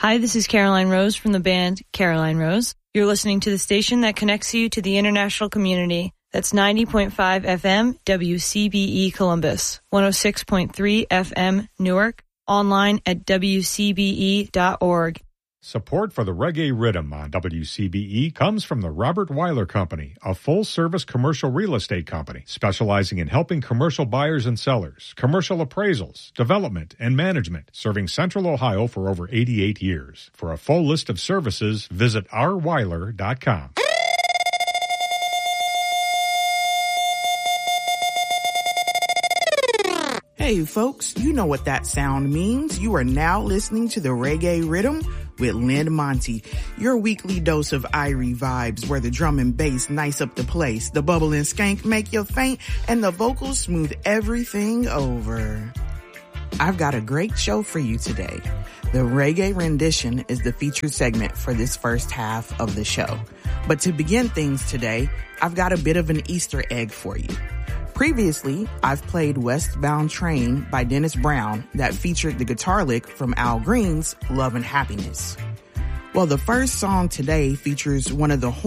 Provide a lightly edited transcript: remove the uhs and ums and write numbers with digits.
Hi, this is Caroline Rose from the band Caroline Rose. You're listening to the station that connects you to the international community. That's 90.5 FM WCBE Columbus, 106.3 FM Newark, online at wcbe.org. Support for the Reggae Rhythm on WCBE comes from the Robert Weiler Company, a full-service commercial real estate company specializing in helping commercial buyers and sellers, commercial appraisals, development, and management, serving Central Ohio for over 88 years. For a full list of services, visit rweiler.com. Hey folks, you know what that sound means. You are now listening to the Reggae Rhythm with Lynn Monty, your weekly dose of Irie vibes where the drum and bass nice up the place, the bubble and skank make you faint, and the vocals smooth everything over. I've got a great show for you today. The Reggae Rendition is the featured segment for this first half of the show. But to begin things today, I've got a bit of an Easter egg for you. Previously, I've played Westbound Train by Dennis Brown that featured the guitar lick from Al Green's Love and Happiness. Well, the first song today features one of the